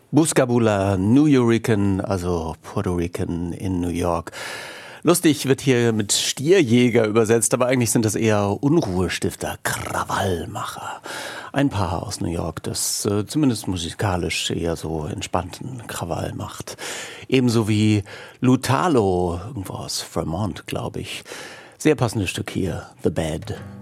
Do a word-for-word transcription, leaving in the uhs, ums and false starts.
Buscabula, New Yorican, also Puerto Rican in New York. Lustig wird hier mit Stierjäger übersetzt, aber eigentlich sind das eher Unruhestifter, Krawallmacher. Ein Paar aus New York, das äh, zumindest musikalisch eher so entspannten Krawall macht. Ebenso wie Lutalo, irgendwo aus Vermont, glaube ich. Sehr passendes Stück hier, The Bad.